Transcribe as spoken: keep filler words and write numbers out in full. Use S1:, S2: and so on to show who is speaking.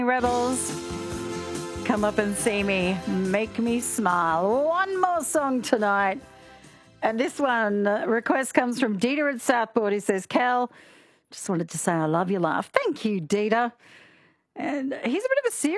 S1: Rebels, come up and see me, make me smile. One more song tonight. And this one, uh, request comes from Dita at Southport. He says, Cal, just wanted to say I love your laugh. Thank you, Dita. And he's a bit of a serious